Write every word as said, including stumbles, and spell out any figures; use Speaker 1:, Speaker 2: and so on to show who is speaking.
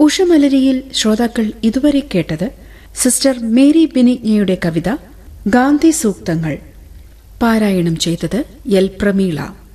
Speaker 1: ഉഷമലരിയിൽ ശ്രോതാക്കൾ ഇതുവരെ കേട്ടത് സിസ്റ്റർ മേരി ബെനിഗ്നയുടെ കവിത ഗാന്ധി സൂക്തങ്ങൾ. പാരായണം ചെയ്തത് എൽ പ്രമീള.